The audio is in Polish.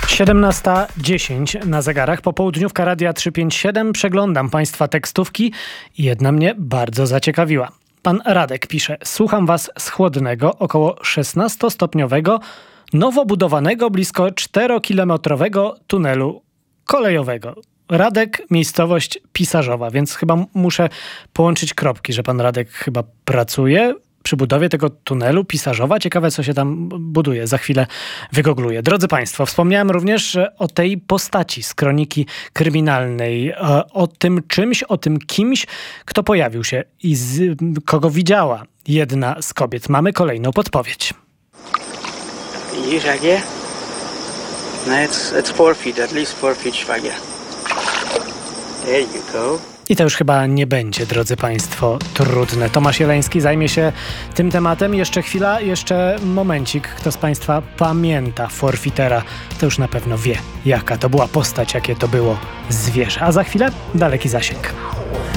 17:10 na zegarach. Popołudniówka Radia 357. Przeglądam Państwa tekstówki i jedna mnie bardzo zaciekawiła. Pan Radek pisze: słucham Was z chłodnego, około 16-stopniowego, nowo budowanego, blisko 4-kilometrowego tunelu kolejowego. Radek, miejscowość Pisarzowa, więc chyba muszę połączyć kropki, że pan Radek chyba pracuje przy budowie tego tunelu Pisarzowa. Ciekawe, co się tam buduje. Za chwilę wygoogluję. Drodzy Państwo, wspomniałem również o tej postaci z kroniki kryminalnej. O tym czymś, o tym kimś, kto pojawił się i kogo widziała jedna z kobiet. Mamy kolejną podpowiedź. Widzisz, jakie? No, it's 4 feet, at least 4 feet szwagier. There you go. I to już chyba nie będzie, drodzy Państwo, trudne. Tomasz Jeleński zajmie się tym tematem. Jeszcze chwila, jeszcze momencik. Kto z Państwa pamięta forfitera, to już na pewno wie, jaka to była postać, jakie to było zwierzę. A za chwilę daleki zasięg.